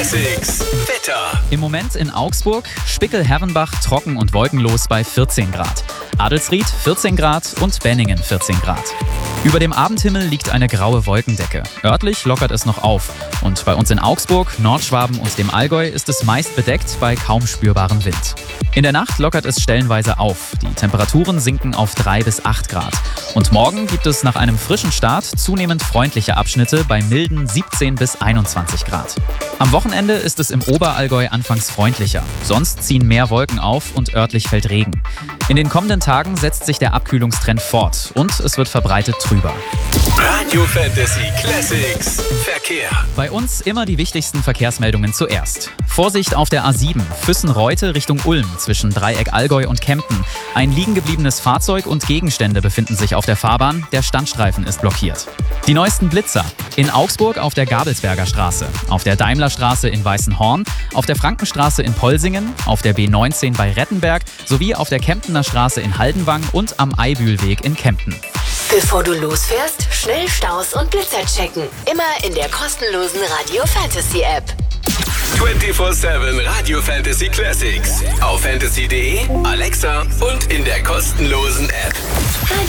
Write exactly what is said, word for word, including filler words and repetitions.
Classics Wetter. Im Moment in Augsburg, Spickel-Herrenbach trocken und wolkenlos bei vierzehn Grad. Adelsried vierzehn Grad und Benningen vierzehn Grad. Über dem Abendhimmel liegt eine graue Wolkendecke. Örtlich lockert es noch auf. Und bei uns in Augsburg, Nordschwaben und dem Allgäu ist es meist bedeckt bei kaum spürbarem Wind. In der Nacht lockert es stellenweise auf. Die Temperaturen sinken auf drei bis acht Grad. Und morgen gibt es nach einem frischen Start zunehmend freundliche Abschnitte bei milden siebzehn bis einundzwanzig Grad. Am Wochenende ist es im Oberallgäu anfangs freundlicher. Sonst ziehen mehr Wolken auf und örtlich fällt Regen. In den kommenden Tagen setzt sich der Abkühlungstrend fort und es wird verbreitet trüber. Radio Fantasy Classics Verkehr. Bei uns immer die wichtigsten Verkehrsmeldungen zuerst. Vorsicht auf der A sieben, Füssen-Reute Richtung Ulm zwischen Dreieck Allgäu und Kempten. Ein liegengebliebenes Fahrzeug und Gegenstände befinden sich auf der Fahrbahn. Der Standstreifen ist blockiert. Die neuesten Blitzer. In Augsburg auf der Gabelsberger Straße, auf der Daimlerstraße in Weißenhorn, auf der Frankenstraße in Polsingen, auf der B neunzehn bei Rettenberg sowie auf der Kemptener Straße in Haldenwang und am Eibühlweg in Kempten. Bevor du losfährst, schnell Staus und Blitzer checken. Immer in der kostenlosen Radio Fantasy App. vierundzwanzig sieben Radio Fantasy Classics. Auf fantasy punkt de, Alexa und in der kostenlosen App.